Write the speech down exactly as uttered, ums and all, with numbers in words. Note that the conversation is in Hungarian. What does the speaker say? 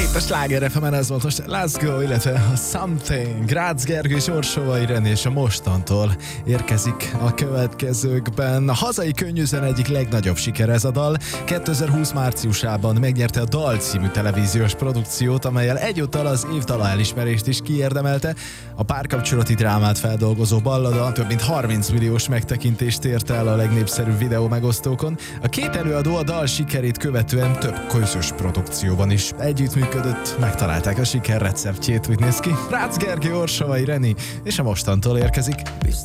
Itt a Sláger ef emen ez volt most Let's Go, illetve a Something. Grácz Gergő és Orsova Irene, és a mostantól érkezik a következőkben. A hazai könnyűzen egyik legnagyobb siker ez a dal. kétezer-húsz márciusában megnyerte a Dal című televíziós produkciót, amellyel egyúttal az év dala elismerést is kiérdemelte. A párkapcsolati drámát feldolgozó ballada több mint harminc milliós megtekintést ért el a legnépszerűbb videó megosztókon. A két előadó a dal sikerét követően több közös produkcióban is együttműködött, megtalálták a siker receptjét, úgy néz ki. Grácz Gergő, Orsova Irene, és a mostantól érkezik.